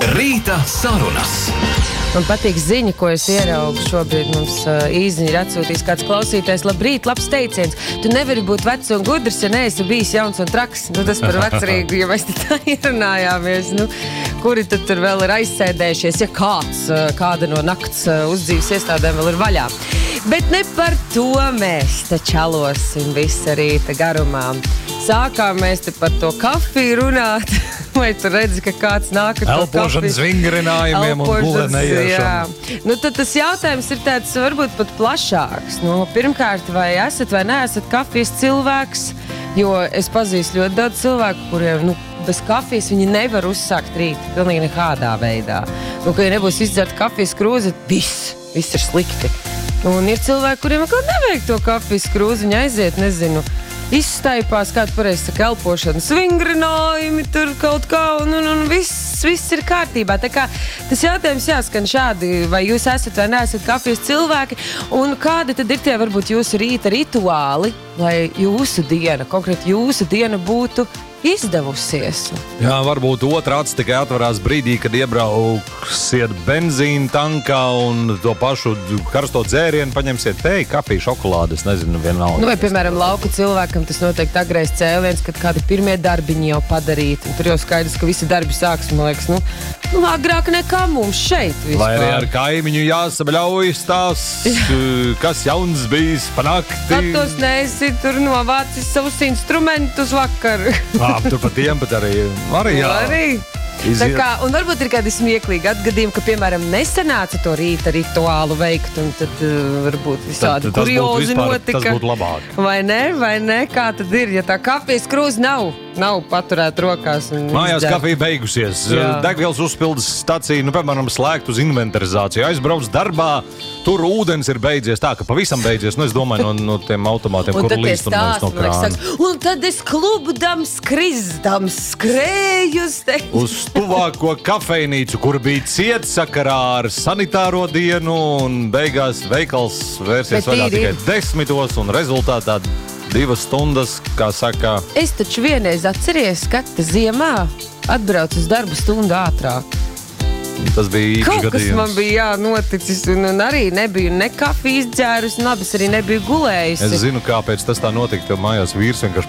Rīta sarunas. Man patīk ziņa, ko es ieraugu šobrīd. Mums īziņa ir atsūtījis kāds klausītājs. Labrīt, labs teiciens. Tu nevari būt vecs un gudrs, ja neesi bijis jauns un traks. Tas par vecrīgu, ja mēs tā ierunājāmies. Kuri tad tur vēl ir aizsēdējušies, ja kāda no nakts uzdzīves iestādēm vēl ir vaļā. Bet ne par to mēs te čalosim visu rīta garumā. Sākām mēs te par to kafiju runāt. Vai tu redzi, ka kāds nāk ar to elpošanas vingrinājumiem un gulēneiešanu? Tad tas jautājums ir tāds varbūt pat plašāks. Pirmkārt, vai esat vai neesat kafijas cilvēks? Jo es pazīstu ļoti daudz cilvēku, kuriem bez kafijas viņi nevar uzsākt rītu. Pilnīgi nekādā veidā. Ka ja nebūs izdzerta kafijas krūze, viss ir slikti. Un ir cilvēki, kuriem nevajag to kafijas krūzi. Viņi aiziet, nezinu, izstaipās, kāda pareizi saka, elpošanas vingrinājumi, tur kaut kā, un viss ir kārtībā. Tā kā tas jautājums jāskan šādi, vai jūs esat vai neesat kafijas cilvēki, un kādi tad ir tie varbūt jūsu rīta rituāli, lai jūsu diena, konkrēti jūsu diena būtu izdevusies. Jā, varbūt otra acis tikai atvarās brīdī, kad iebrauksiet benzīna tankā un to pašu karsto dzērienu paņemsiet teju, kafiju, šokolādi, es nezinu, vienalga. Vai, piemēram, lauka cilvēkam tas noteikti agrais cēliens, kad kādi pirmie darbiņi jau padarīti. Un tur jau skaidrs, ka visi darbi sāks, man liekas, agrāk nekā mums šeit vispār. Vai arī ar kaimiņu jāsabļaujas tās, kas jauns bijis pa nakti. Skatos, neesi tur novācis savus instrumentus vakar. Tur pat tiem, bet arī jā. Tā kā, un varbūt ir kādi smieklīgi atgadījumi, ka, piemēram, nesanāca to rīta rituālu veikt, un tad varbūt visādi kuriozi notika. Tas būtu labāk. Vai ne? Kā tad ir, ja tā kafijas krūze nav paturēta rokās? Mājās kafija beigusies. Degvielas uzpildes stacija, piemēram, slēgt uz inventarizāciju. Aizbrauc darbā, tur ūdens ir beidzies tā, ka pavisam beidzies. Es domāju, no tiem automātiem, kur līst un mēs no krāna. Un tad es klubdams, krizdams, skrējus te. Uz tuvāko kafejnīcu, kur bija ciets sakarā ar sanitāro dienu, un beigās veikals vērsies vaļā tikai 10 un rezultātā 2 stundas, kā saka. Es taču vienreiz atceries, ka ziemā atbrauc uz darbu stundu ātrāk. Tas bija īpašs gadījums. Kaut kas man bija noticis, un arī nebiju ne kafijas dzērus, un abas arī nebiju gulējusi. Es zinu, kāpēc tas tā notika, tev mājās vīrs vienkārši